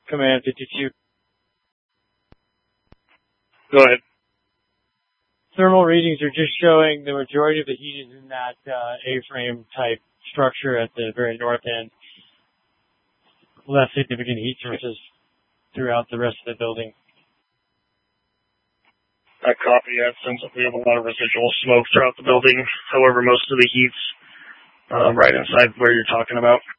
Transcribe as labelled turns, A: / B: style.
A: Command 52.
B: Go ahead.
A: Thermal readings are just showing the majority of the heat is in that A-frame type structure at the very north end. Less significant heat sources throughout the rest of the building.
B: I copy that since we have a lot of residual smoke throughout the building. However, most of the heat's right inside where you're talking about.